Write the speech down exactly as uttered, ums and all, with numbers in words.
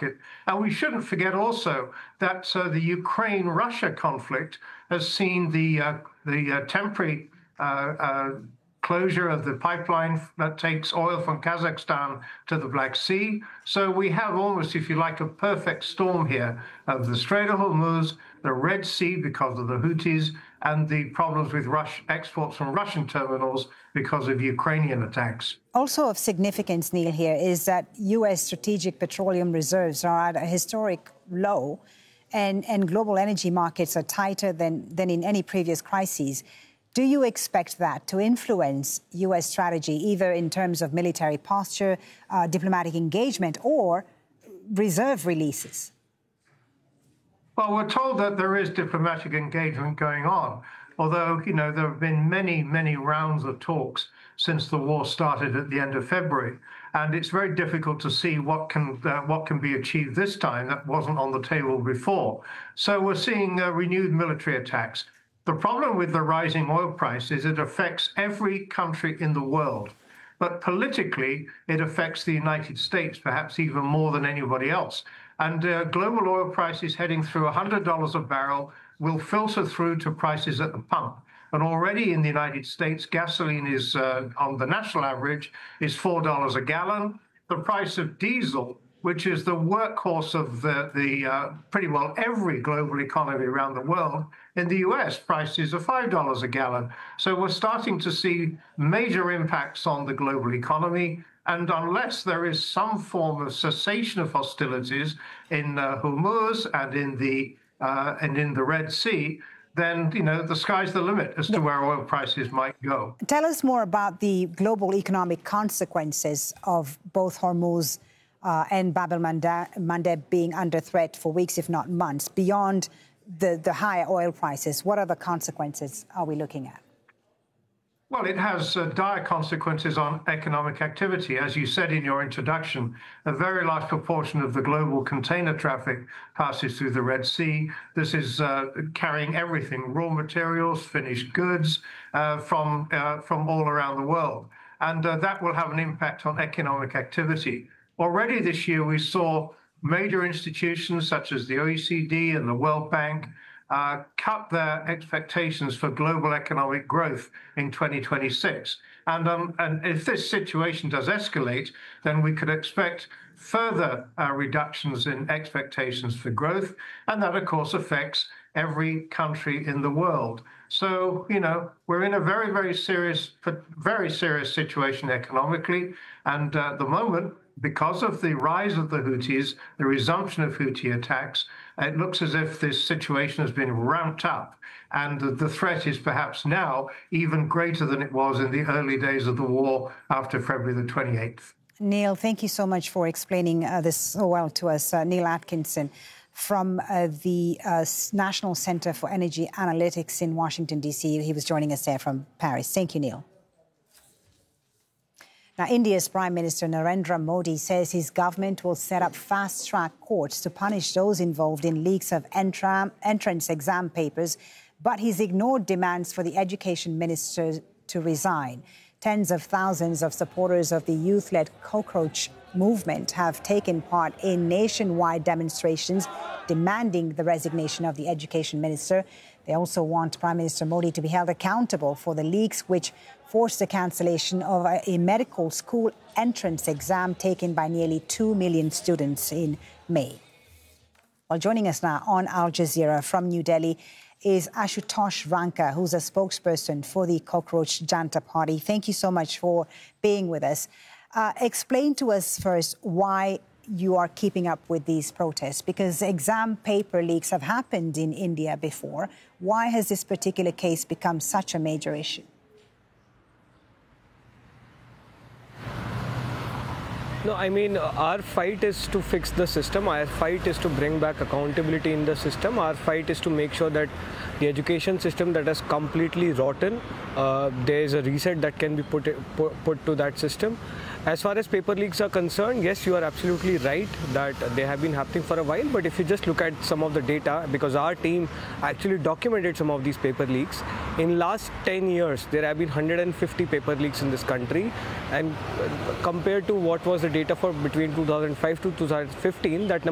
market. And we shouldn't forget also that uh, the Ukraine-Russia conflict has seen the, uh, the uh, temporary uh, uh, closure of the pipeline that takes oil from Kazakhstan to the Black Sea. So we have almost, if you like, a perfect storm here of the Strait of Hormuz, the Red Sea because of the Houthis, and the problems with Rush, exports from Russian terminals because of Ukrainian attacks. Also of significance, Neil, here is that U S strategic petroleum reserves are at a historic low, and, and global energy markets are tighter than, than in any previous crises. Do you expect that to influence U S strategy, either in terms of military posture, uh, diplomatic engagement, or reserve releases? Well, we're told that there is diplomatic engagement going on, although, you know, there have been many, many rounds of talks since the war started at the end of February. And it's very difficult to see what can uh, what can be achieved this time that wasn't on the table before. So we're seeing uh, renewed military attacks. The problem with the rising oil price is it affects every country in the world. But politically, it affects the United States, perhaps even more than anybody else. And uh, global oil prices heading through one hundred dollars a barrel will filter through to prices at the pump. And already in the United States, gasoline is, uh, on the national average, is four dollars a gallon. The price of diesel, which is the workhorse of the, the uh, pretty well every global economy around the world, in the U S, prices are five dollars a gallon. So we're starting to see major impacts on the global economy. And unless there is some form of cessation of hostilities in uh, Hormuz and in the uh, and in the Red Sea, then, you know, the sky's the limit as to where oil prices might go. Tell us more about the global economic consequences of both Hormuz uh, and Bab el-Mandeb being under threat for weeks, if not months, beyond the, the higher oil prices. What other consequences are we looking at? Well, it has uh, dire consequences on economic activity. As you said in your introduction, a very large proportion of the global container traffic passes through the Red Sea. This is uh, carrying everything, raw materials, finished goods, uh, from, uh, from all around the world. And uh, that will have an impact on economic activity. Already this year, we saw major institutions such as the O E C D and the World Bank Uh, cut their expectations for global economic growth in twenty twenty-six. And, um, and if this situation does escalate, then we could expect further uh, reductions in expectations for growth. And that, of course, affects every country in the world. So, you know, we're in a very, very serious, very serious situation economically. And uh, at the moment, because of the rise of the Houthis, the resumption of Houthi attacks, it looks as if this situation has been ramped up, and the threat is perhaps now even greater than it was in the early days of the war after February the twenty-eighth. Neil, thank you so much for explaining uh, this so well to us. Uh, Neil Atkinson from uh, the uh, National Center for Energy Analytics in Washington, D C He was joining us there from Paris. Thank you, Neil. Now, India's Prime Minister Narendra Modi says his government will set up fast-track courts to punish those involved in leaks of entrance exam papers, but he's ignored demands for the education minister to resign. Tens of thousands of supporters of the youth-led cockroach movement have taken part in nationwide demonstrations demanding the resignation of the education minister. They also want Prime Minister Modi to be held accountable for the leaks which forced the cancellation of a, a medical school entrance exam taken by nearly two million students in May. Well, joining us now on Al Jazeera from New Delhi is Ashutosh Ranka, who's a spokesperson for the Cockroach Janta Party. Thank you so much for being with us. Uh, explain to us first why you are keeping up with these protests, because exam paper leaks have happened in India before. Why has this particular case become such a major issue? No, I mean, our fight is to fix the system. Our fight is to bring back accountability in the system. Our fight is to make sure that the education system that is completely rotten, uh, there is a reset that can be put, put, put to that system. As far as paper leaks are concerned, yes, you are absolutely right that they have been happening for a while. But if you just look at some of the data, because our team actually documented some of these paper leaks, in last ten years, there have been one hundred fifty paper leaks in this country. And compared to what was the data for between two thousand five to two thousand fifteen, that number